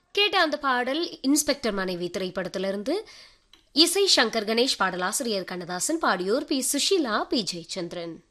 கேட்ட அந்த பாடல் இன்ஸ்பெக்டர் மனைவி திரைப்படத்திலிருந்து. இசை சங்கர் கணேஷ், பாடலாசிரியர் கண்ணதாசன், பாடியோர் பி. சுஷீலா, பி. ஜெயச்சந்திரன்.